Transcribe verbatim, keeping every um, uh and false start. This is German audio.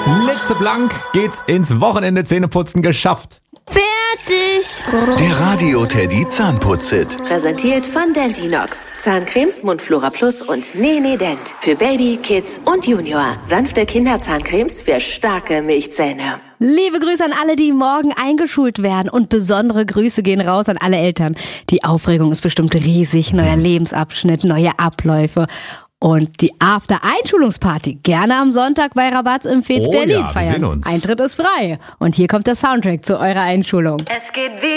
Blitzeblank geht's ins Wochenende, Zähneputzen geschafft. Fertig! Der Radio-Teddy Zahnputz-Hit. Präsentiert von Dentinox. Zahncremes, Mundflora Plus und Nene Dent. Für Baby, Kids und Junior. Sanfte Kinderzahncremes für starke Milchzähne. Liebe Grüße an alle, die morgen eingeschult werden. Und besondere Grüße gehen raus an alle Eltern. Die Aufregung ist bestimmt riesig. Neuer Lebensabschnitt, neue Abläufe. Und die After-Einschulungsparty gerne am Sonntag bei Rabatz im Fez Oh Berlin ja, wir feiern. sehen uns. Eintritt ist frei. Und hier kommt der Soundtrack zu eurer Einschulung. Es geht wie